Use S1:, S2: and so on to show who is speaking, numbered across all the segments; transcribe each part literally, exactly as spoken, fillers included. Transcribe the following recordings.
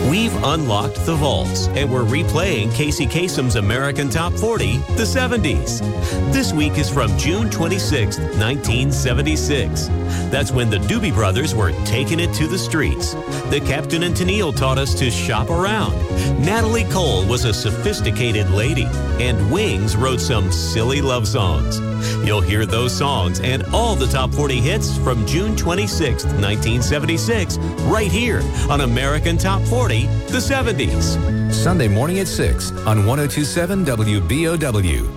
S1: We've unlocked the vaults, and we're replaying Casey Kasem's American Top forty, the seventies. This week is from June twenty-sixth, nineteen seventy-six. That's when the Doobie Brothers were taking it to the streets. The Captain and Tennille taught us to shop around. Natalie Cole was a sophisticated lady, and Wings wrote some silly love songs. You'll hear those songs and all the top forty hits from June twenty-sixth, nineteen seventy-six, right here on American Top forty, the seventies.
S2: Sunday morning at six on one oh two point seven W B O W.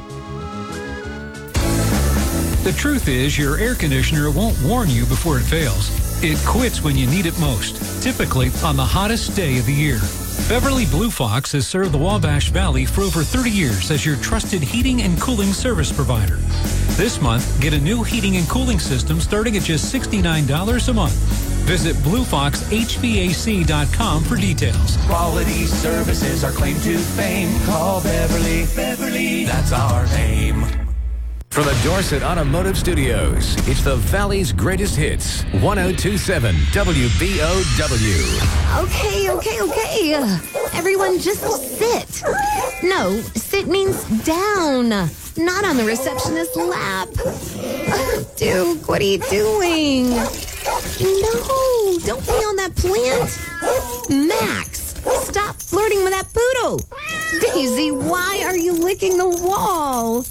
S3: The truth is, your air conditioner won't warn you before it fails. It quits when you need it most, typically on the hottest day of the year. Beverly Blue Fox has served the Wabash Valley for over thirty years as your trusted heating and cooling service provider. This month, get a new heating and cooling system starting at just sixty-nine dollars a month. Visit blue fox h v a c dot com for details.
S4: Quality services, our claim to fame. Call Beverly. Beverly, that's our name.
S2: From the Dorset Automotive Studios, it's the Valley's greatest hits. one oh two point seven W B O W.
S5: Okay, okay, okay. Everyone just sit. No, sit means down, not on the receptionist's lap. Dude, what are you doing? No, don't be on that plant. Max, stop flirting with that poodle. Daisy, why are you licking the wall?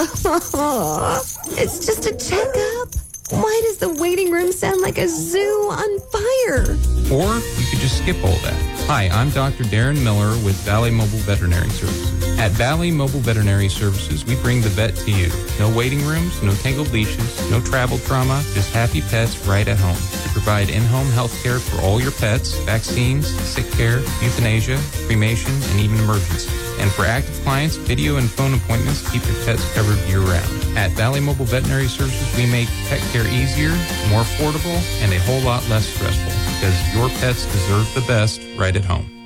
S5: It's just a checkup. Why does the waiting room sound like a zoo on fire?
S6: Or you could just skip all that. Hi, I'm Doctor Darren Miller with Valley Mobile Veterinary Services. At Valley Mobile Veterinary Services, we bring the vet to you. No waiting rooms, no tangled leashes, no travel trauma, just happy pets right at home. We provide in-home health care for all your pets, vaccines, sick care, euthanasia, cremation, and even emergencies. And for active clients, video and phone appointments keep your pets covered year-round. At Valley Mobile Veterinary Services, we make pet care easier, more affordable, and a whole lot less stressful because your pets deserve the best right at home.